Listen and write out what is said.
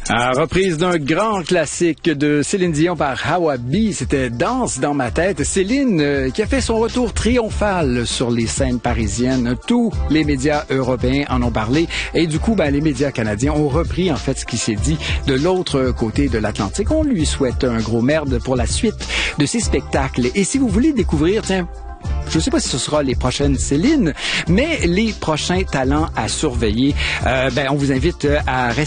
Reprise d'un grand classique de Céline Dion par Hawa B, c'était Danse dans ma tête. Céline qui a fait son retour triomphal sur les scènes parisiennes. Tous les médias européens en ont parlé et du coup, les médias canadiens ont repris en fait ce qui s'est dit de l'autre côté de l'Atlantique. On lui souhaite un gros merde pour la suite de ses spectacles. Et si vous voulez découvrir, je ne sais pas si ce sera les prochaines Céline, mais les prochains talents à surveiller, on vous invite à rester